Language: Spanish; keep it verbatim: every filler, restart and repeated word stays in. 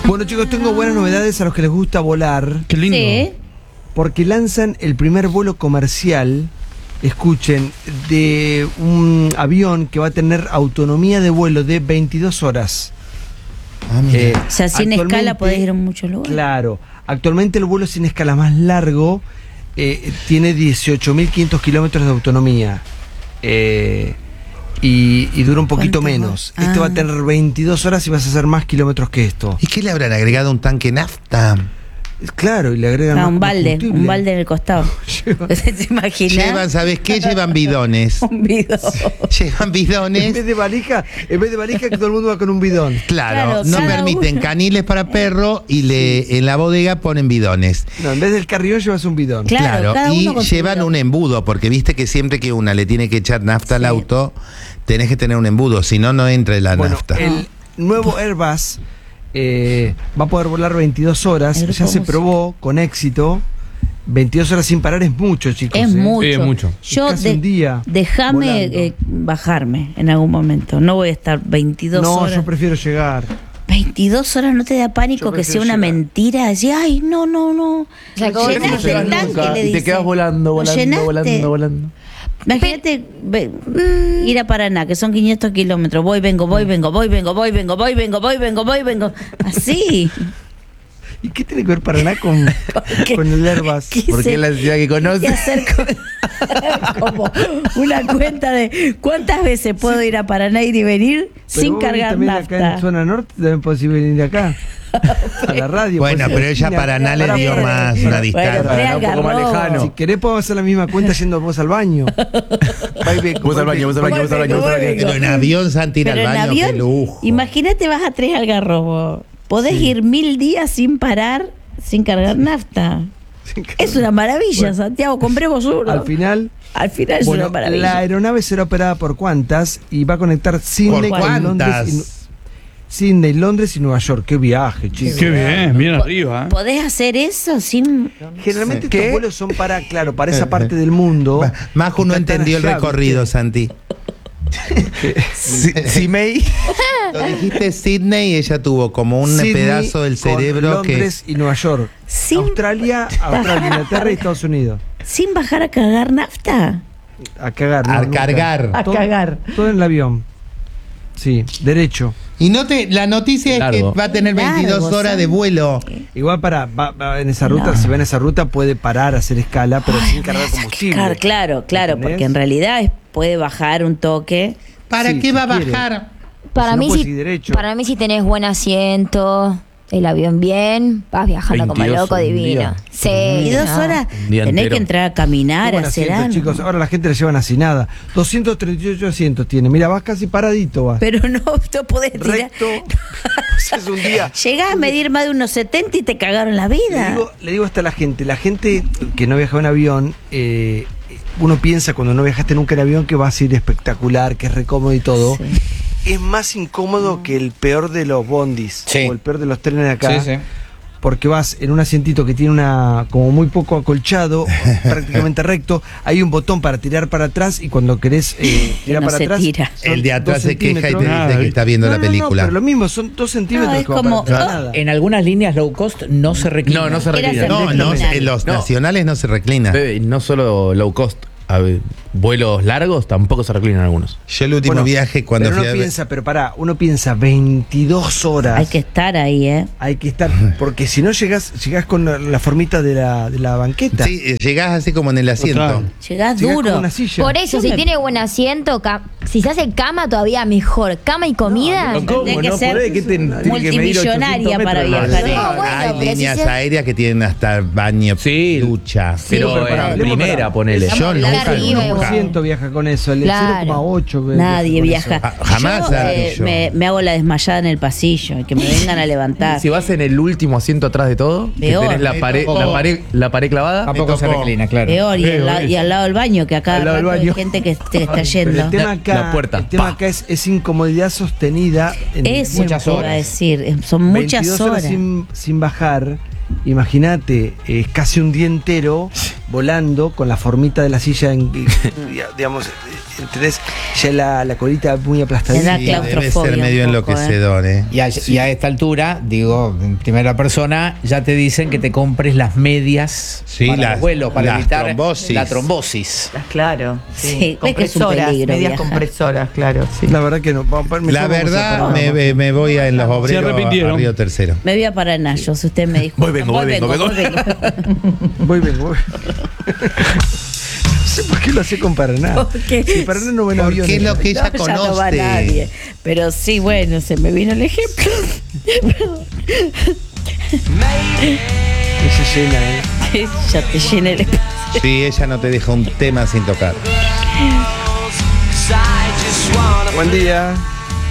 Bueno, chicos, tengo buenas novedades a los que les gusta volar. Qué lindo. Sí. Porque lanzan el primer vuelo comercial, escuchen, de un avión que va a tener autonomía de vuelo de veintidós horas. Ah, mira. Eh, O sea, sin actualmente- escala podés ir a muchos lugares. Claro. Actualmente el vuelo sin escala más largo eh, tiene dieciocho mil quinientos kilómetros de autonomía. Eh, y, y dura un poquito ¿Cuánto? menos. Ah. Este va a tener veintidós horas y vas a hacer más kilómetros que esto. ¿Y qué le habrán agregado un tanque nafta? Claro, y le agregan Ah, más un balde, combustible. un balde en el costado. ¿Te imaginas? Llevan, ¿sabes qué? Llevan bidones. Un bidón. Llevan En bidones. vez de valija, en vez de valija, que todo el mundo va con un bidón. Claro, Claro, no cada permiten uno. caniles para perro y le en la bodega ponen bidones. No, en vez del carrión llevas un bidón. Claro, cada y uno con su llevan bidón. un embudo, porque viste que siempre que una le tiene que echar nafta al Sí. auto, tenés que tener un embudo, si no, no entra la Bueno, nafta. el nuevo Airbus eh, va a poder volar veintidós horas. El Ya grupo se música. probó con éxito. veintidós horas sin parar es mucho, chicos. Es ¿eh? mucho. Sí, es mucho. Yo Es casi de- un día déjame volando. eh, bajarme en algún momento. No voy a estar veintidós No, horas. yo prefiero llegar. veintidós horas no te da pánico Yo que sea prefiero una llegar. mentira. Decir, ay, no, no, no. O sea, como Llenaste no el llegas tanque, nunca, le y te dice. quedas volando, ¿Lo volando, llenaste? volando, volando. Imagínate ve- ir a Paraná, que son quinientos kilómetros. Voy, vengo, voy, vengo, voy, vengo, voy, vengo, voy, vengo, voy, vengo, voy, vengo. Así. ¿Y qué tiene que ver Paraná con, ¿Qué? con el Airbus? ¿Qué Porque se- es la ciudad que y conoce. hacer co- como una cuenta de cuántas veces puedo ir a Paraná ir y venir Pero sin vos venís cargar también acá en nafta. zona norte, también podés ir venir acá. A la radio. Bueno, podés ir pero a la ella esquina. Paraná le Pará, dio pará, más pará. una distancia. Bueno, Paraná un poco más Algarrobo. lejano. Si querés podemos hacer la misma cuenta yendo vos al baño. Va y ve- Vos al baño, vos al baño, vos al baño, vos al baño. Pero en avión, Santi, ir al Pero en baño, avión, qué lujo. imagínate vas a tres Algarrobo. Podés ir mil días sin parar, sin cargar nafta. Es una maravilla, Bueno. Santiago. Compremos uno. Al final, Al final es bueno, una maravilla. la aeronave será operada por Qantas y va a conectar Sydney ¿Por con Londres y, Nu- cuántas? Sydney, Londres y Nueva York. Qué viaje, chicos. Qué bien, bien arriba. ¿eh? ¿Podés hacer eso sin...? Generalmente ¿Qué? estos vuelos son para, claro, para esa parte del mundo. Ma- Majo no Está tan entendió el allá, recorrido, ¿viste? Santi. Si, si May. Lo dijiste Sydney y ella tuvo como un Sydney pedazo del con cerebro Londres y Nueva York. Sin, Australia, Australia, Inglaterra y Estados Unidos. sin bajar a cargar nafta. A cagar. que... no, A nunca. cargar. A Todo- cagar. Todo en el avión. Sí, derecho. Y no te, la noticia es Largo. que va a tener veintidós Largo, horas de Santi. vuelo. Igual para va, va en esa ruta, No. si va en esa ruta puede parar, hacer escala, pero Ay, sin cargar me hace combustible. cagar, claro, claro, ¿Entendés? porque en realidad es- puede bajar un toque. ¿Para Sí, qué si va a quiere. bajar? Para Si no, mí, puedes si, ir derecho. para mí, si tenés buen asiento, el avión bien, vas viajando como veintidós loco un divino. día. Sí. Y dos no. horas Un día tenés entero. que entrar a Qué caminar, buen a hacer asiento, algo. chicos. Ahora la gente le llevan así nada. doscientos treinta y ocho asientos tiene. Mira, vas casi paradito, vas. Pero no, no podés tirar. Recto. Es un día. Llegás a medir más de unos setenta y te cagaron la Le vida. digo, le digo hasta a la gente, la gente que no viaja en avión, eh, uno piensa cuando no viajaste nunca en avión que va a ser espectacular, que es recómodo y todo. Sí. Es más incómodo que el peor de los bondis Sí. o el peor de los trenes de acá. Sí, sí. Porque vas en un asientito que tiene una como muy poco acolchado, prácticamente recto, hay un botón para tirar para atrás y cuando querés eh, tirar no para se atrás tira. son El de atrás dos se queja y te centímetros. dice Nada, que está viendo No, la no, no, película. pero lo mismo, son dos centímetros No, es que va como- para- no. nada. En algunas líneas low cost no se reclina. No, no se Era reclina. hacer- No, no, reclinar. en los No. nacionales no se reclina. Bebe, y no solo low cost. A ver, vuelos largos tampoco se reclinan algunos. Yo el último Bueno, viaje cuando pero fui uno a... piensa, pero pará, uno piensa veintidós horas. Hay que estar ahí, ¿eh? Hay que estar, porque si no llegás, llegás con la, la formita de la, de la banqueta. Sí, eh, llegás así como en el asiento. Total. Llegás Llegás duro. con una silla. Por eso, Yo si me- tiene buen asiento, ca- si se hace cama, todavía mejor. Cama y comida. no, ¿cómo? Tendría que ser multimillonaria para viajar, ¿eh? No, bueno, Hay pero si líneas se- aéreas que tienen hasta baño, Sí. ducha. Pero pero pará, en hablemos primera, para- ponele. Yo Estamos nunca, arriba, nunca. uno por ciento viaja con eso, el Claro. cero coma ocho. que Nadie viaja viaja. con eso. Ah, jamás, Yo, Santi, eh, yo. me, me hago la desmayada en el pasillo y que me vengan a levantar. Si vas en el último asiento atrás de todo, que Peor. tenés la Me pared, tocó. la pared, la pared clavada. Tampoco se tocó. reclina, claro. Peor, y, Peor al la- eso. y al lado del baño, que acá Al lado del hay baño. gente que, que está Pero yendo. el tema La- acá, la puerta, el tema pa. acá es, es incomodidad sostenida. En Eso Muchas te iba a horas. decir, eh, son muchas veintidós horas. sin, sin bajar. Imagínate, es casi un día entero volando con la formita de la silla, en, digamos, tenés ya la, la colita muy aplastadita. Era Sí, debe claustrofobia ser medio un poco, enloquecedor, ¿eh? Y a, y a esta altura, digo, en primera persona, ya te dicen que te compres las medias Sí, para las- los vuelos, para las evitar trombosis. la trombosis. Ah, claro. Sí, Sí, ves que es un compresoras, peligro medias viajar. compresoras, claro. Sí. La verdad que no. Vamos, mejor La vamos a verdad, parar. me, me- me voy a, en los obreros a, arrepintieron. a Río Tercero. Me voy a Paraná, yo, si usted me dijo. Voy, vengo, voy, vengo, vengo. voy, vengo. Voy, vengo, voy. No sé por qué lo hace con Paraná. Porque- Si Paraná no ven Porque aviones. es lo que ella No, ya no va conoce. nadie. Pero sí, bueno, se me vino el ejemplo. Ella llena, ¿eh? Ya te llené el espacio. Sí, ella no te deja un tema sin tocar. Buen día.